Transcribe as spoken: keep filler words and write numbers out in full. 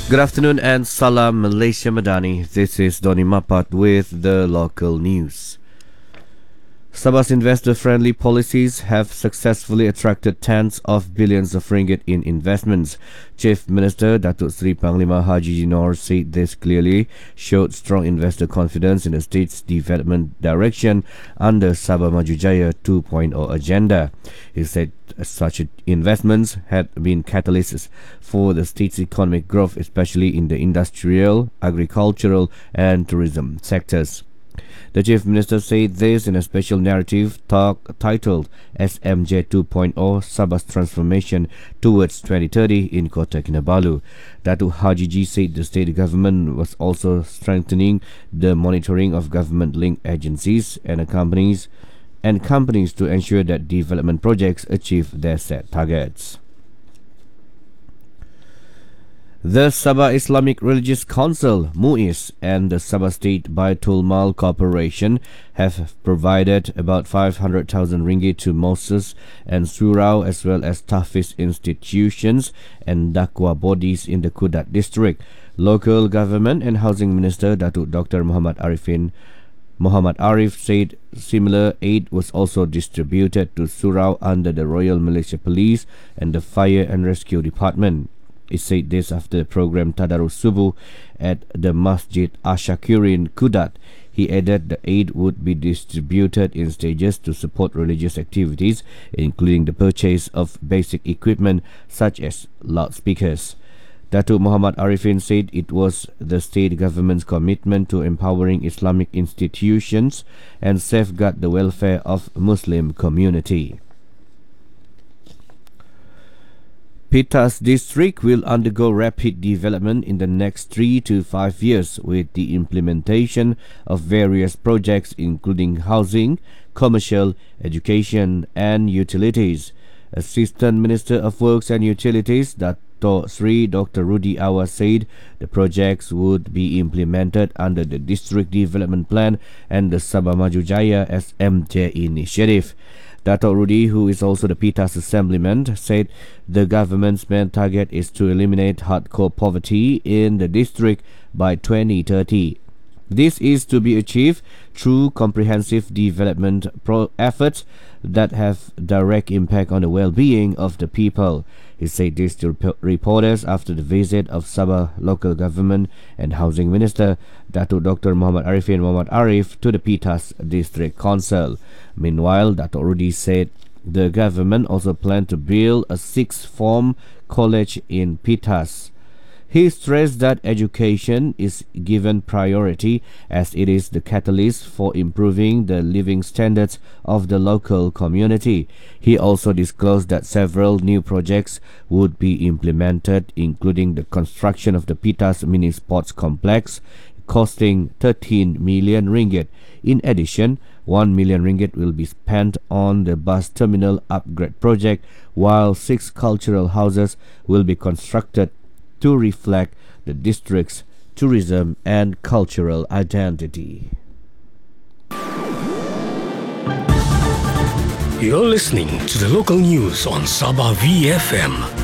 Good afternoon and salam Malaysia Madani. This is Doni Mapat with the local news. Sabah's investor-friendly policies have successfully attracted tens of billions of ringgit in investments. Chief Minister Datuk Seri Panglima Haji Jinor said this clearly showed strong investor confidence in the state's development direction under Sabah Maju Jaya two point oh agenda. He said such investments had been catalysts for the state's economic growth, especially in the industrial, agricultural and tourism sectors. The Chief Minister said this in a special narrative talk titled S M J two point oh Sabah's Transformation Towards twenty thirty in Kota Kinabalu. Datuk Haji Ji said the state government was also strengthening the monitoring of government-linked agencies and companies and companies to ensure that development projects achieve their set targets. The Sabah Islamic Religious Council, MUIS, and the Sabah State Baitul Mal Corporation have provided about five hundred thousand ringgit to mosques and surau as well as tahfiz institutions and dakwah bodies in the Kudat district. Local Government and Housing Minister Datuk Doctor Muhammad Arifin Muhammad Arif said similar aid was also distributed to surau under the Royal Malaysia Police and the Fire and Rescue Department. He said this after the program Tadarus Subuh at the Masjid Ashakirin, Kudat. He added the aid would be distributed in stages to support religious activities, including the purchase of basic equipment such as loudspeakers. Datuk Muhammad Arifin said it was the state government's commitment to empowering Islamic institutions and safeguard the welfare of Muslim community. Pitas district will undergo rapid development in the next three to five years with the implementation of various projects including housing, commercial, education and utilities. Assistant Minister of Works and Utilities, Dato Sri Doctor Rudi Awar said the projects would be implemented under the District Development Plan and the Sabah Maju Jaya S M J initiative. Dato Rudi, who is also the Pitas Assemblyman, said the government's main target is to eliminate hardcore poverty in the district by twenty thirty. This is to be achieved through comprehensive development pro- efforts that have direct impact on the well-being of the people. He said this to rep- reporters after the visit of Sabah Local Government and Housing Minister Datuk Doctor Muhammad Arifin Muhammad Arif to the Pitas District Council. Meanwhile, Datuk Rudi said the government also planned to build a sixth form college in Pitas. He stressed that education is given priority as it is the catalyst for improving the living standards of the local community. He also disclosed that several new projects would be implemented, including the construction of the Pitas Mini Sports Complex, costing thirteen million ringgit. In addition, one million ringgit will be spent on the bus terminal upgrade project, while six cultural houses will be constructed to reflect the district's tourism and cultural identity. You're listening to the local news on Sabah V F M.